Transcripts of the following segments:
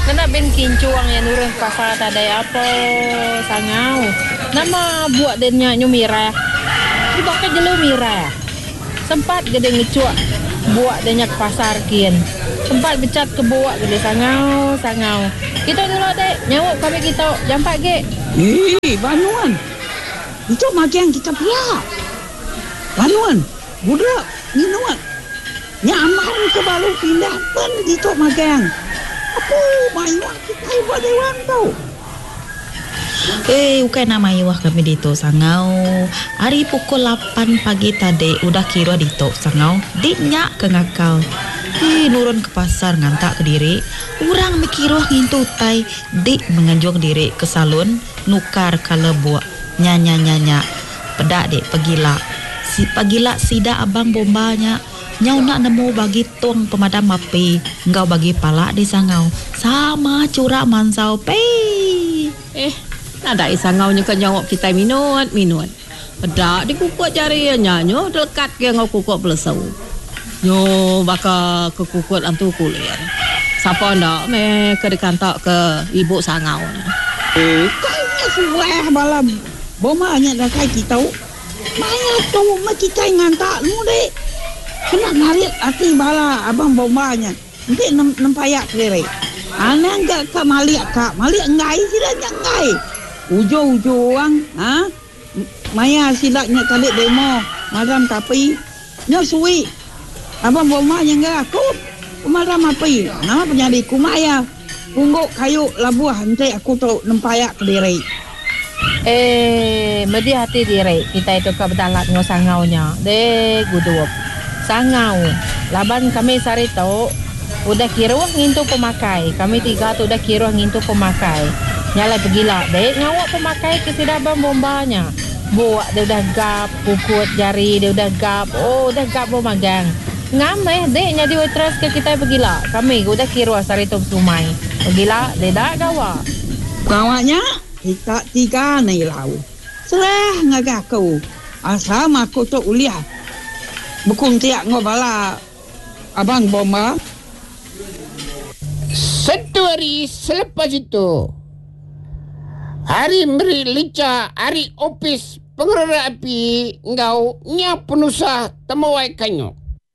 Kena ben kincuang yang nurun pasal tadai apa sangau. Nama buat dennya nyumira. Di bakal jelu mira. Sempat gede ngecuak buat dennya ke pasar kian. Sempat becat ke buat gede sangau. Kita dulu dek nyawuk kami kita jampak ge. Banuan. Itu magian kita pihak. Banuan. Budak minuan. Nyaman ke balu pindah pen gitu magian. Apa banyak kita buat dewan tau. Ukai nama iwah kami dito sangau. Hari pukul 8 pagi tadi udah kira dito sangau. Diknya ke ngakau. Nurun ke pasar ngantak ke diri. Orang mikiruh ngintu tai. Dik menganjung diri ke salon. Nukar kala buat nyanya. Pedak dek pagila sida abang bombanya. Nyau nak nemu bagi tong pemadam api. Engkau bagi pala di sangau. Sama curak mansau pei. Nada isangau nya kan jawab kita minut. Pedak di kukuk jari nyanyo dekat ke ngau kukuk pelesau. Nyo baka ke kukuk antu kuliah. Siapa ndak me ke dikantak ke ibu sangau. Kayaknya suah malam. Bomanya dah kai kita. Banyak tu kita ngantak mu dek. Kena narik hati bala abang bomanya. Nanti nempayak kere. Aneh enggak ke maliak ngai sila ngai. Ujung Maya silaknya kali demo madam tapi nya suwi. Abang bomanya enggak aku madam api. Nama penyadi kumaya. Pungguk kayu labuah nanti aku tu nempayak kere. Medi hati diri kita itu ke bedalat ngosangaunya. Gudup. Sangau. Laban kami sari tahu udah kiruah ngintu pemakai. Kami tiga tu udah kiruah ngintu pemakai. Nyala pergila. Dek ngawak pemakai ke sidaban bombanya. Buat dia udah gap, pukut jari dia udah gap. Udah gap magang. Ngameh dek nyadi waitress ke kita pergila. Kami udah kiruah sari tu sumai. Pergila dia dah gawa. Gawanya kita tiga ni lau. Serah ngagaku. Asal aku tu uliah. Bukung tiak ngobala abang bomba. Satu hari selepas itu, hari meri lica, hari opis pengelola api ngau nya penusah temawai kanyo.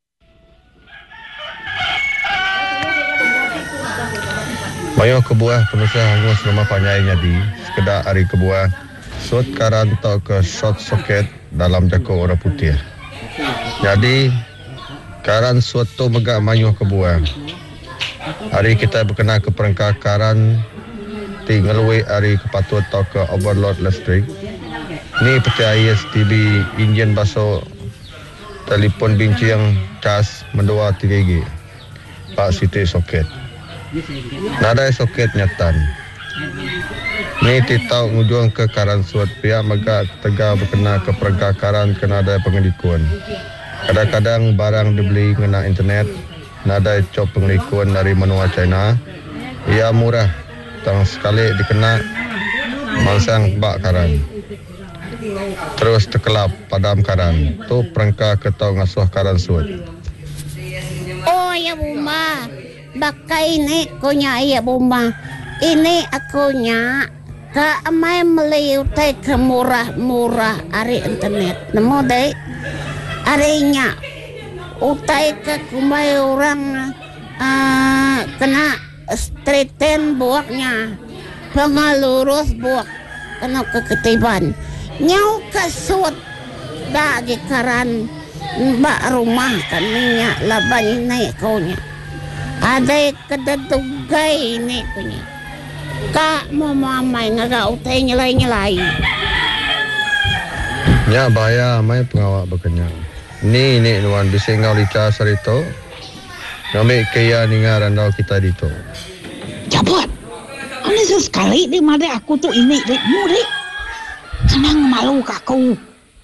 Mayo kebuah penusah hangus rumah panyai nyadi. Sekedar hari kebuah sot karan tau ke short socket dalam jakau orang putih. Jadi karan suatu megak mayuh kebuah. Hari kita berkenal ke perangkat karan ti ngelui hari kepatut tau ke overload listrik. Ni percaya STB enjin baso telefon bincang cas mendua 3G. Pak Siti soket. Nada soket nyatan. Ni titau ngujung ke karan suat pihak megak tegak berkenal ke perangkat karan kena ada pengelikuan. Kadang-kadang barang dibeli kena internet, nada cop pengelikuan dari menua China. Ia murah, tang sekali dikena mangsang bak karan. Terus terkelap padam karan. Tu perangkat ketau ngasuh karan suat. Oh ya Buma, bakai ini konya ya Buma. Ini akunya ke amai meliutai ke murah-murah hari internet. Nemu deh. Arinya utai ke kumai orang kena straighten buaknya pengalurus buak kena keketiban nyau kasut bagi karan mbak rumah kaninya laban ini kaunya ada kededugai ini punya kak mau mamai ngaga utai nyelai Nya bahaya mai pengawak berkenyang. Ni nuan bisa ngau lica sarito. Ngambil kaya ningar randau kita dito. Jabut. Ani sekali di made aku tu ini dek mu dek. Senang malu kaku.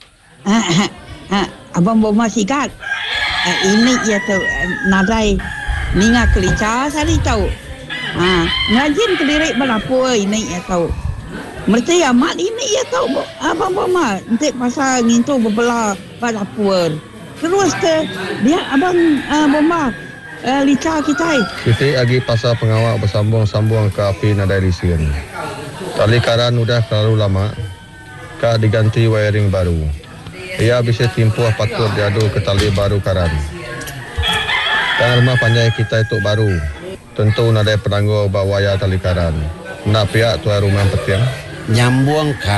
Abang bomba sikat. Ini ya tu nadai ninga kelica sarito. Ngajin kediri balapua ini ya tahu. Merti amat ini ya tahu abang bomba. Nanti pasal ngintu bebelah balapua. Terus ke dia abang bomba lica kita. Kita lagi pasal pengawal bersambung-sambung ke api nadai lisen. Tali karan udah terlalu lama. Kak diganti wiring baru. Ia bisa timpuh patut diadu ke tali baru karan. Dan rumah panjai kita itu baru. Tentu nadai penangguh bawa wayar tali karan. Nak pihak tuan rumah petiang. Nyambung